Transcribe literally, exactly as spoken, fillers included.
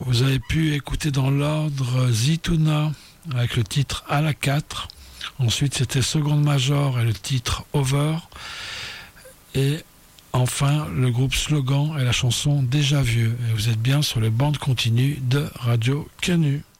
Vous avez pu écouter dans l'ordre Zitouna avec le titre À la quatre. Ensuite, c'était Seconde Major et le titre Over. Et enfin, le groupe Slogan et la chanson Déjà Vieux. Et vous êtes bien sur les bandes continues de Radio Canu.